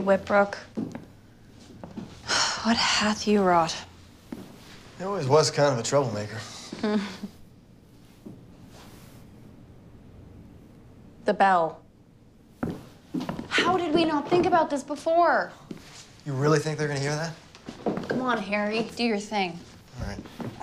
Whitbrook. What hath you wrought? He always was kind of a troublemaker. The bell. How did we not think about this before? You really think they're gonna hear that? Come on, Harry, do your thing. All right.